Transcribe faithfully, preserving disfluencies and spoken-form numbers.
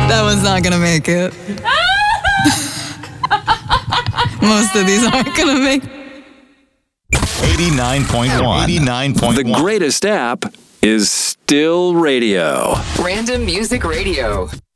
That one's not gonna make it. Most of these aren't gonna make it. eighty-nine point one. eighty-nine point one. The greatest app is still radio. Random Music Radio.